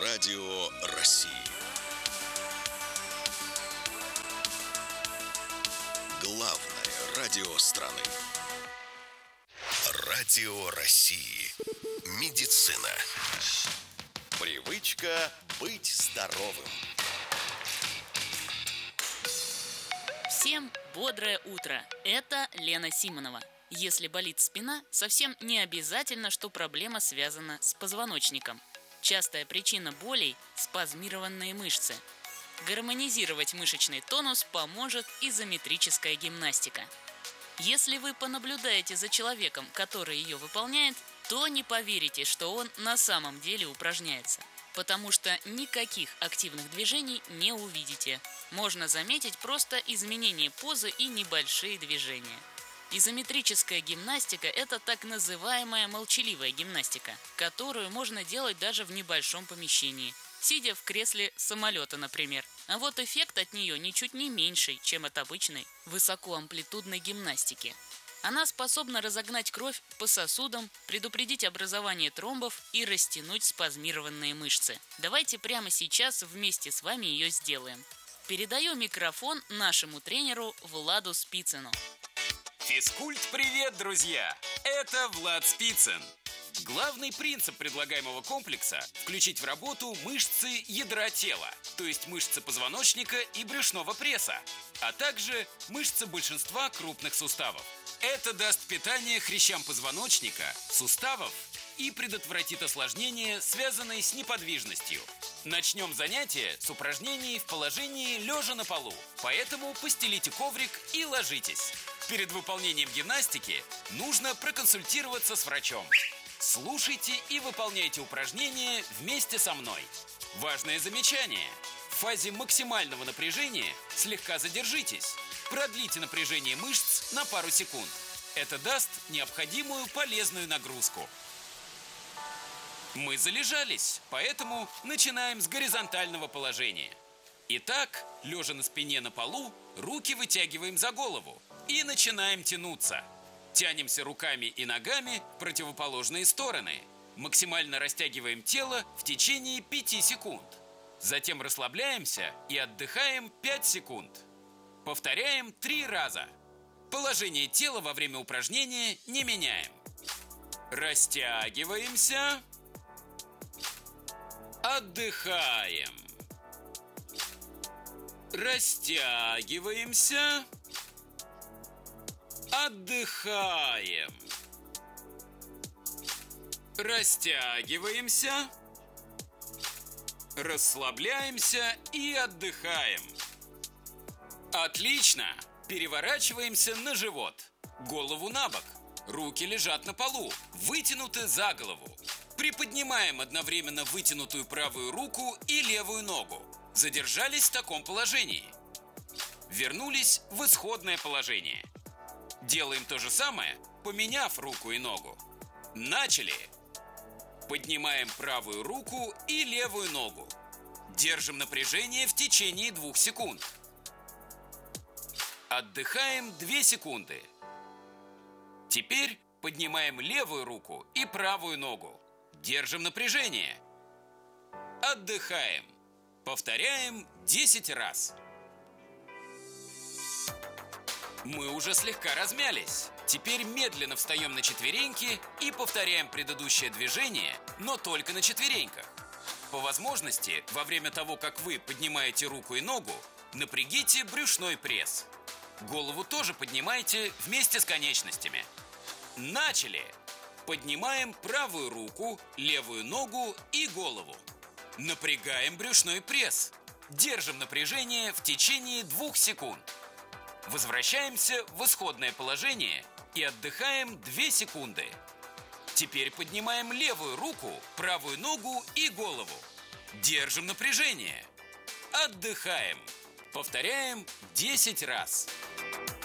Радио России. Главное радио страны. Радио России. Медицина. Привычка быть здоровым. Всем бодрое утро! Это Лена Симонова. Если болит спина, совсем не обязательно, что проблема связана с позвоночником. Частая причина болей – спазмированные мышцы. Гармонизировать мышечный тонус поможет изометрическая гимнастика. Если вы понаблюдаете за человеком, который ее выполняет, то не поверите, что он на самом деле упражняется. Потому что никаких активных движений не увидите. Можно заметить просто изменение позы и небольшие движения. Изометрическая гимнастика – это так называемая молчаливая гимнастика, которую можно делать даже в небольшом помещении, сидя в кресле самолета, например. А вот эффект от нее ничуть не меньший, чем от обычной высокоамплитудной гимнастики. Она способна разогнать кровь по сосудам, предупредить образование тромбов и растянуть спазмированные мышцы. Давайте прямо сейчас вместе с вами ее сделаем. Передаю микрофон нашему тренеру Владу Спицыну. Физкульт-привет, друзья! Это Влад Спицын. Главный принцип предлагаемого комплекса – включить в работу мышцы ядра тела, то есть мышцы позвоночника и брюшного пресса, а также мышцы большинства крупных суставов. Это даст питание хрящам позвоночника, суставов и предотвратит осложнения, связанные с неподвижностью. Начнем занятие с упражнений в положении лежа на полу, поэтому постелите коврик и ложитесь. Перед выполнением гимнастики нужно проконсультироваться с врачом. Слушайте и выполняйте упражнения вместе со мной. Важное замечание. В фазе максимального напряжения слегка задержитесь. Продлите напряжение мышц на пару секунд. Это даст необходимую полезную нагрузку. Мы залежались, поэтому начинаем с горизонтального положения. Итак, лежа на спине на полу, руки вытягиваем за голову и начинаем тянуться. Тянемся руками и ногами в противоположные стороны. Максимально растягиваем тело в течение 5 секунд. Затем расслабляемся и отдыхаем 5 секунд. Повторяем 3 раза. Положение тела во время упражнения не меняем. Растягиваемся. Отдыхаем. Растягиваемся. Отдыхаем. Растягиваемся. Расслабляемся и отдыхаем. Отлично! Переворачиваемся на живот. Голову на бок. Руки лежат на полу, вытянуты за голову. Приподнимаем одновременно вытянутую правую руку и левую ногу. Задержались в таком положении. Вернулись в исходное положение. Делаем то же самое, поменяв руку и ногу. Начали! Поднимаем правую руку и левую ногу. Держим напряжение в течение 2 секунд. Отдыхаем 2 секунды. Теперь поднимаем левую руку и правую ногу. Держим напряжение. Отдыхаем. Повторяем 10 раз. Мы уже слегка размялись. Теперь медленно встаем на четвереньки и повторяем предыдущее движение, но только на четвереньках. По возможности, во время того, как вы поднимаете руку и ногу, напрягите брюшной пресс. Голову тоже поднимайте вместе с конечностями. Начали! Поднимаем правую руку, левую ногу и голову. Напрягаем брюшной пресс. Держим напряжение в течение 2 секунд. Возвращаемся в исходное положение и отдыхаем 2 секунды. Теперь поднимаем левую руку, правую ногу и голову. Держим напряжение. Отдыхаем. Повторяем 10 раз.